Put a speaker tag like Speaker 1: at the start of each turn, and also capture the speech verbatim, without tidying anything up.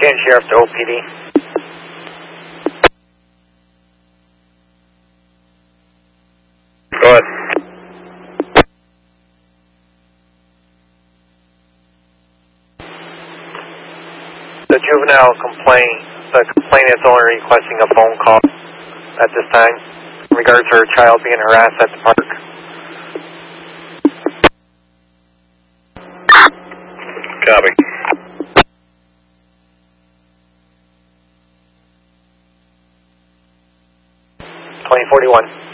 Speaker 1: County Sheriff to O P D. Go ahead. The juvenile complaint, the complainant is only requesting a phone call at this time in regards to her child being harassed at the park. Copy. twenty forty-one.